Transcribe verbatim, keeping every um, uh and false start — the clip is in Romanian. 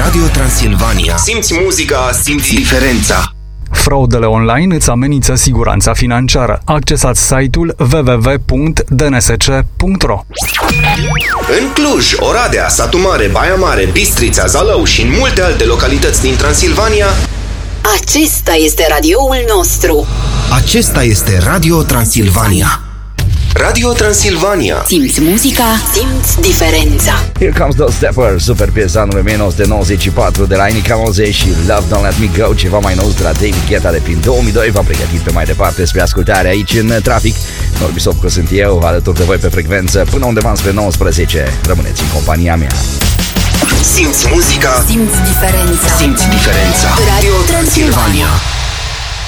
Radio Transilvania. Simți muzica, simți diferența. Fraudele online îți amenință siguranța financiară. Accesați site-ul w w w punct d n s c punct r o. În Cluj, Oradea, Satu Mare, Baia Mare, Bistrița, Zalău și în multe alte localități din Transilvania, acesta este radioul nostru. Acesta este Radio Transilvania. Radio Transilvania. Simți muzica, simți diferența. Here Comes the Stepper, super piesa anului o mie nouă sute nouăzeci și patru de la Inica Moze și Love Don't Let Me Go, ceva mai nou de la David Guetta de prin două mii doi. V-am pregătit pe mai departe spre ascultare aici în trafic. Norbi Sopco sunt eu, alături de voi pe frecvență până undeva spre nouăsprezece. Rămâneți în compania mea. Simți muzica, simți diferența. Simți diferența. Radio Transilvania.